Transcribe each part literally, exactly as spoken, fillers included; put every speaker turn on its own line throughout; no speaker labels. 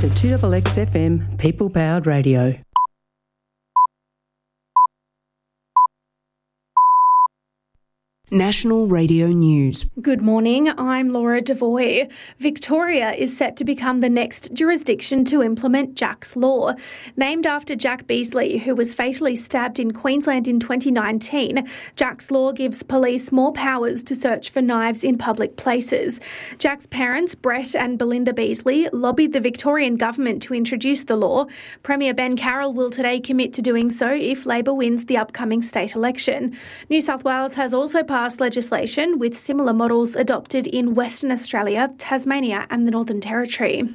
to two X X F M, People Powered Radio.
National Radio News.
Good morning, I'm Laura Devoy. Victoria is set to become the next jurisdiction to implement Jack's Law. Named after Jack Beasley, who was fatally stabbed in Queensland in twenty nineteen, Jack's Law gives police more powers to search for knives in public places. Jack's parents, Brett and Belinda Beasley, lobbied the Victorian government to introduce the law. Premier Ben Carroll will today commit to doing so if Labor wins the upcoming state election. New South Wales has also passed legislation with similar models adopted in Western Australia, Tasmania and the Northern Territory.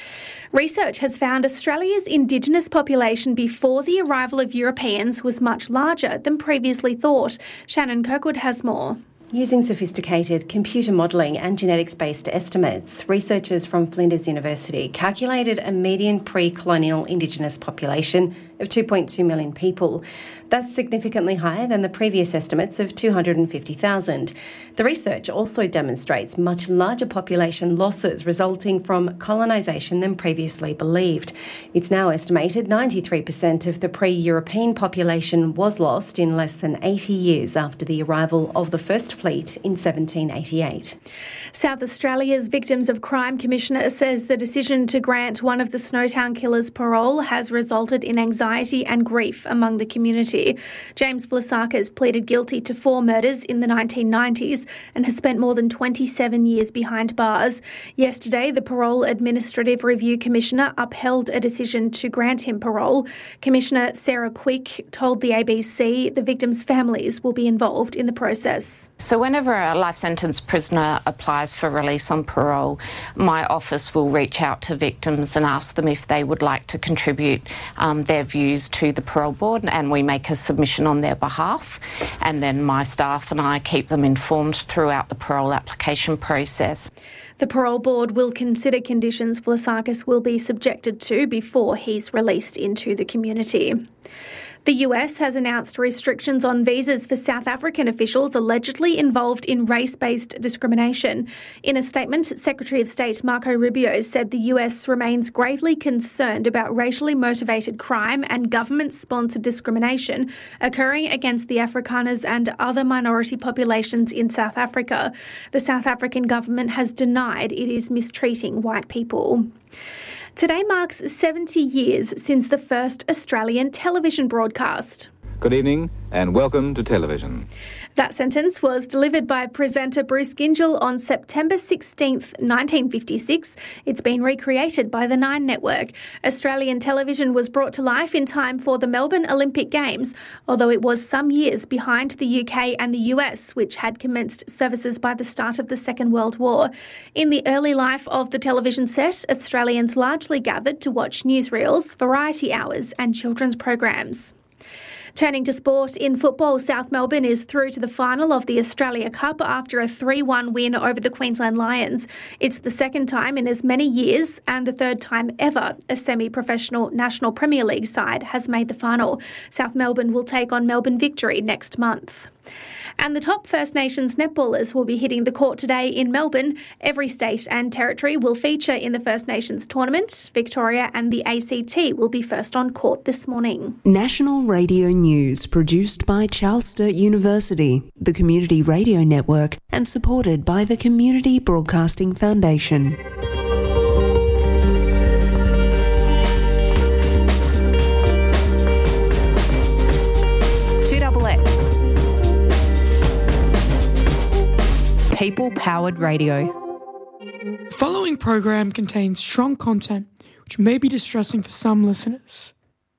Research has found Australia's Indigenous population before the arrival of Europeans was much larger than previously thought. Shannon Kirkwood has more.
Using sophisticated computer modelling and genetics-based estimates, researchers from Flinders University calculated a median pre-colonial Indigenous population of two point two million people. That's significantly higher than the previous estimates of two hundred fifty thousand. The research also demonstrates much larger population losses resulting from colonisation than previously believed. It's now estimated ninety-three percent of the pre-European population was lost in less than eighty years after the arrival of the first fleet in seventeen eighty-eight.
South Australia's Victims of Crime Commissioner says the decision to grant one of the Snowtown killers parole has resulted in anxiety and grief among the community. James Vlasakis pleaded guilty to four murders in the nineteen nineties and has spent more than twenty-seven years behind bars. Yesterday, the Parole Administrative Review Commissioner upheld a decision to grant him parole. Commissioner Sarah Quick told the A B C the victims' families will be involved in the process.
So whenever a life sentence prisoner applies for release on parole, my office will reach out to victims and ask them if they would like to contribute um, their views to the parole board, and we make a submission on their behalf, and then my staff and I keep them informed throughout the parole application process.
The parole board will consider conditions Vlasakis will be subjected to before he's released into the community. The U S has announced restrictions on visas for South African officials allegedly involved in race-based discrimination. In a statement, Secretary of State Marco Rubio said the U S remains gravely concerned about racially motivated crime and government-sponsored discrimination occurring against the Afrikaners and other minority populations in South Africa. The South African government has denied it is mistreating white people. Today marks seventy years since the first Australian television broadcast.
Good evening and welcome to television.
That sentence was delivered by presenter Bruce Gyngell on September sixteenth, nineteen fifty-six. It's been recreated by the Nine Network. Australian television was brought to life in time for the Melbourne Olympic Games, although it was some years behind the U K and the U S, which had commenced services by the start of the Second World War. In the early life of the television set, Australians largely gathered to watch newsreels, variety hours and children's programs. Turning to sport, in football, South Melbourne is through to the final of the Australia Cup after a three one win over the Queensland Lions. It's the second time in as many years and the third time ever a semi-professional National Premier League side has made the final. South Melbourne will take on Melbourne Victory next month. And the top First Nations netballers will be hitting the court today in Melbourne. Every state and territory will feature in the First Nations tournament. Victoria and the A C T will be first on court this morning.
National Radio News, produced by Charles Sturt University, the Community Radio Network, and supported by the Community Broadcasting Foundation.
two X X. People-powered radio.
The following program contains strong content which may be distressing for some listeners.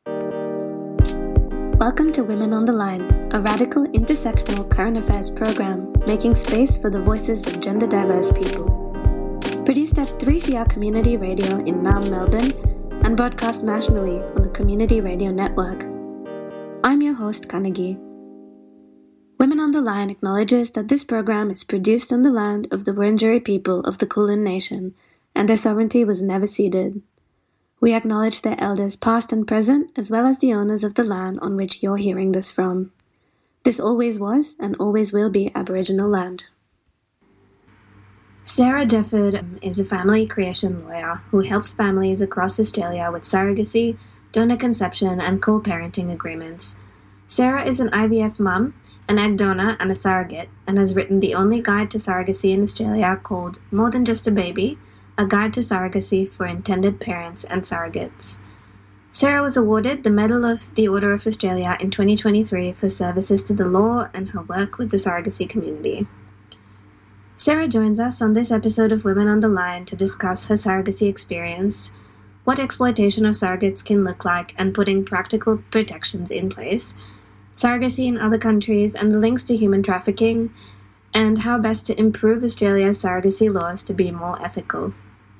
Welcome to Women on the Line, a radical intersectional current affairs program making space for the voices of gender-diverse people. Produced at three C R Community Radio in Naarm, Melbourne, and broadcast nationally on the Community Radio Network. I'm your host, Kanagi. Women on the Line acknowledges that this program is produced on the land of the Wurundjeri people of the Kulin Nation, and their sovereignty was never ceded. We acknowledge their elders past and present, as well as the owners of the land on which you're hearing this from. This always was and always will be Aboriginal land. Sarah Jefford is a family creation lawyer who helps families across Australia with surrogacy, donor conception and co-parenting agreements. Sarah is an I V F mum, an egg donor and a surrogate, and has written the only guide to surrogacy in Australia called More Than Just a Baby, a guide to surrogacy for intended parents and surrogates. Sarah was awarded the Medal of the Order of Australia in twenty twenty-three for services to the law and her work with the surrogacy community. Sarah joins us on this episode of Women on the Line to discuss her surrogacy experience, what exploitation of surrogates can look like, and putting practical protections in place, surrogacy in other countries and the links to human trafficking, and how best to improve Australia's surrogacy laws to be more ethical.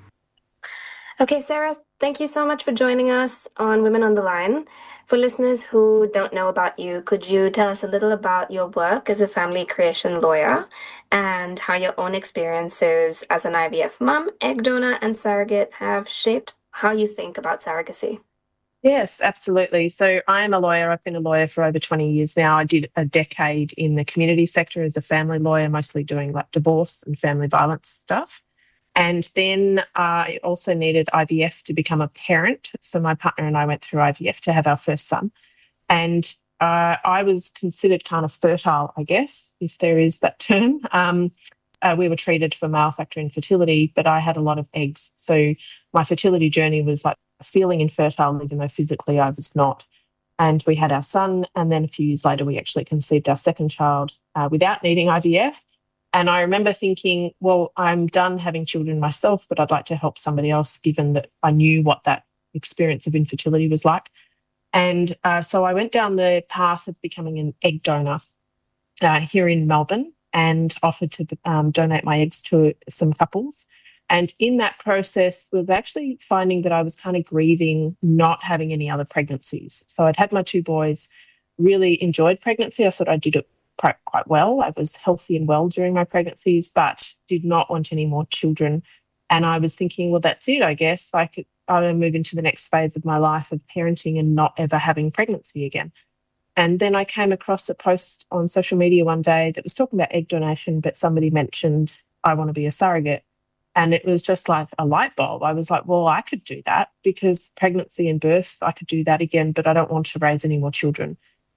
Okay, Sarah, thank you so much for joining us on Women on the Line. For listeners who don't know about you, could you tell us a little about your work as a family creation lawyer and how your own experiences as an I V F mum, egg donor and surrogate have shaped how you think about surrogacy?
Yes, absolutely. So I'm a lawyer. I've been a lawyer for over twenty years now. I did a decade in the community sector as a family lawyer, mostly doing like divorce and family violence stuff. And then I also needed I V F to become a parent. So my partner and I went through I V F to have our first son. And uh, I was considered kind of fertile, I guess, if there is that term. Um, uh, we were treated for male factor infertility, but I had a lot of eggs. So my fertility journey was like feeling infertile, even though physically I was not. And we had our son. And then a few years later, we actually conceived our second child uh, without needing I V F. And I remember thinking, well, I'm done having children myself, but I'd like to help somebody else, given that I knew what that experience of infertility was like. And uh, so I went down the path of becoming an egg donor uh, here in Melbourne and offered to um, donate my eggs to some couples. And in that process was actually finding that I was kind of grieving not having any other pregnancies. So I'd had my two boys, really enjoyed pregnancy. I thought I did it quite well. I was healthy and well during my pregnancies, but did not want any more children. And I was thinking, well, that's it, I guess. Like, I'm going to move into the next phase of my life of parenting and not ever having pregnancy again. And then I came across a post on social media one day that was talking about egg donation, but somebody mentioned, I want to be a surrogate. And it was just like a light bulb. I was like, well, I could do that because pregnancy and birth, I could do that again, but I don't want to raise any more children.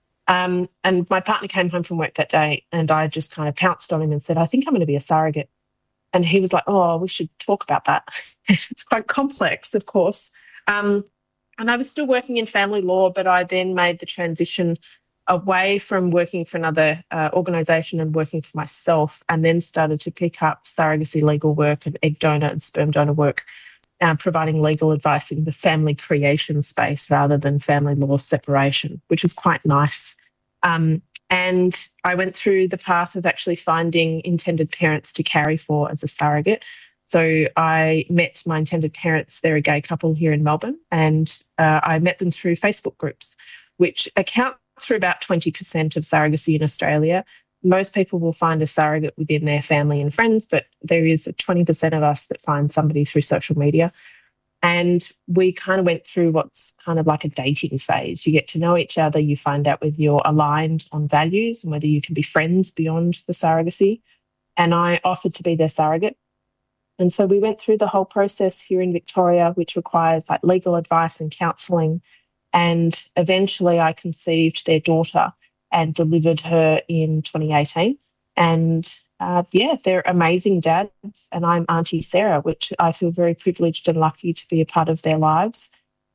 Um, and my partner came home from work that day and I just kind of pounced on him and said, I think I'm going to be a surrogate. And he was like, oh, we should talk about that. It's quite complex, of course. Um, and I was still working in family law, but I then made the transition away from working for another uh, organisation and working for myself, and then started to pick up surrogacy legal work and egg donor and sperm donor work, uh, providing legal advice in the family creation space rather than family law separation, which was quite nice. Um, and I went through the path of actually finding intended parents to carry for as a surrogate. So I met my intended parents. They're a gay couple here in Melbourne, and uh, I met them through Facebook groups, which account for about twenty percent of surrogacy in Australia. Most people will find a surrogate within their family and friends, but there is twenty percent of us that find somebody through social media. And we kind of went through what's kind of like a dating phase. You get to know each other, you find out whether you're aligned on values and whether you can be friends beyond the surrogacy. And I offered to be their surrogate. And so we went through the whole process here in Victoria, which requires like legal advice and counselling. And eventually I conceived their daughter and delivered her in twenty eighteen. And Uh, yeah, they're amazing dads, and I'm Auntie Sarah, which I feel very privileged and lucky to be a part of their lives.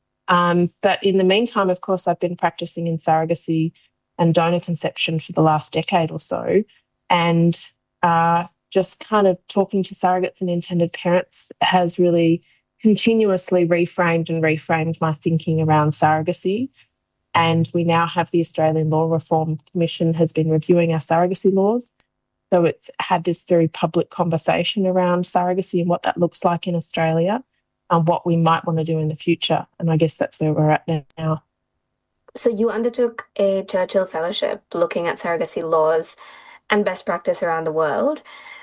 Um, but in the meantime, of course, I've been practicing in surrogacy and donor conception for the last decade or so, and uh, just kind of talking to surrogates and intended parents has really continuously reframed and reframed my thinking around surrogacy. And we now have the Australian Law Reform Commission has been reviewing our surrogacy laws. So it's had this very public conversation around surrogacy and what that looks like in Australia and what we might want to do in the future. And I guess that's where we're at now.
So you undertook a Churchill Fellowship looking at surrogacy laws and best practice around the world.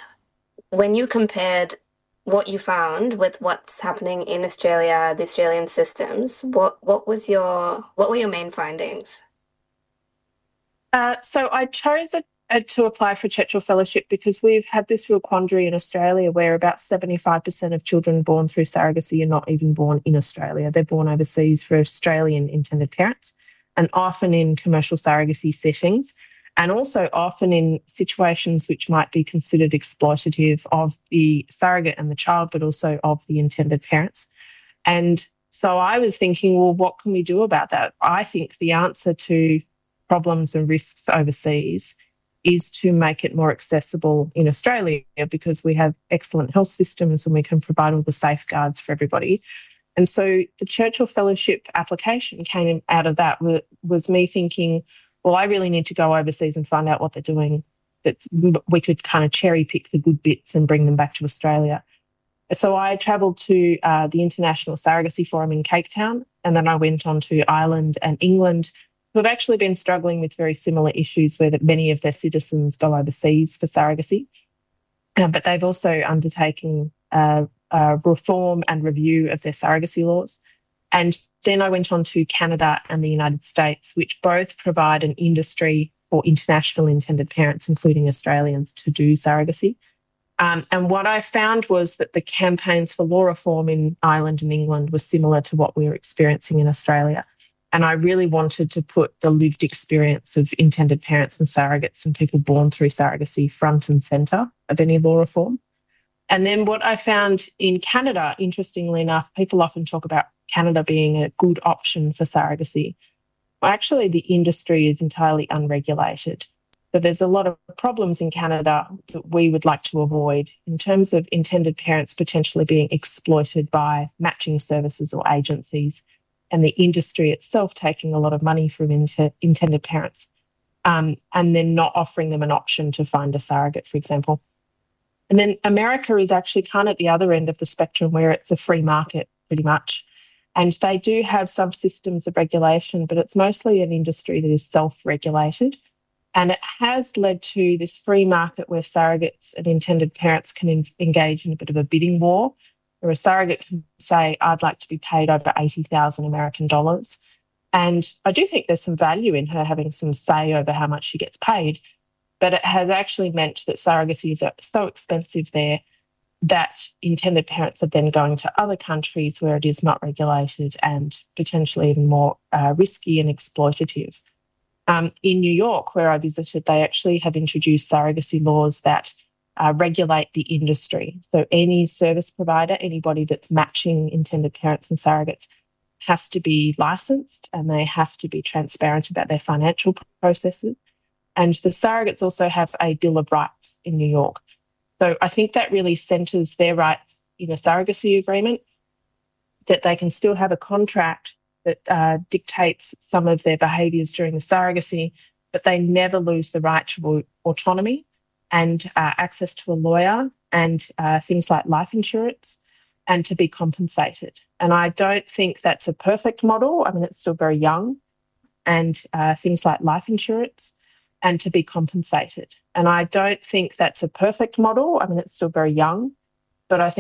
When you compared what you found with what's happening in Australia, the Australian systems, what, what was your what were your main findings?
Uh, so I chose a had to apply for Churchill Fellowship because we've had this real quandary in Australia where about seventy-five percent of children born through surrogacy are not even born in Australia. They're born overseas for Australian intended parents, and often in commercial surrogacy settings, and also often in situations which might be considered exploitative of the surrogate and the child, but also of the intended parents. And so I was thinking, well, what can we do about that? I think the answer to problems and risks overseas is to make it more accessible in Australia, because we have excellent health systems and we can provide all the safeguards for everybody. And so the Churchill Fellowship application came out of that, was me thinking, well, I really need to go overseas and find out what they're doing, that we could kind of cherry pick the good bits and bring them back to Australia. So I travelled to uh, the International Surrogacy Forum in Cape Town, and then I went on to Ireland and England, who have actually been struggling with very similar issues where that many of their citizens go overseas for surrogacy. Uh, but they've also undertaken uh, uh, reform and review of their surrogacy laws. And then I went on to Canada and the United States, which both provide an industry for international intended parents, including Australians, to do surrogacy. Um, and what I found was that the campaigns for law reform in Ireland and England were similar to what we were experiencing in Australia. And I really wanted to put the lived experience of intended parents and surrogates and people born through surrogacy front and centre of any law reform. And then what I found in Canada, interestingly enough, people often talk about Canada being a good option for surrogacy. Well, actually, the industry is entirely unregulated. So there's a lot of problems in Canada that we would like to avoid in terms of intended parents potentially being exploited by matching services or agencies, and the industry itself taking a lot of money from inter- intended parents, um, and then not offering them an option to find a surrogate, for example. And then America is actually kind of at the other end of the spectrum, where it's a free market pretty much. And they do have some systems of regulation, but it's mostly an industry that is self-regulated. And it has led to this free market where surrogates and intended parents can in- engage in a bit of a bidding war, where a surrogate can say, I'd like to be paid over eighty thousand American dollars. And I do think there's some value in her having some say over how much she gets paid, but it has actually meant that surrogacy is so expensive there that intended parents are then going to other countries where it is not regulated and potentially even more uh, risky and exploitative. Um, in New York, where I visited, they actually have introduced surrogacy laws that uh, regulate the industry. So any service provider, anybody that's matching intended parents and surrogates, has to be licensed, and they have to be transparent about their financial processes. And the surrogates also have a Bill of Rights in New York. So I think that really centres their rights in a surrogacy agreement, that they can still have a contract that uh, dictates some of their behaviours during the surrogacy, but they never lose the right to autonomy and uh, access to a lawyer and uh, things like life insurance, and to be compensated. And I don't think that's a perfect model. I mean, it's still very young, and uh, things like life insurance and to be compensated. And I don't think that's a perfect model. I mean, it's still very young, but I think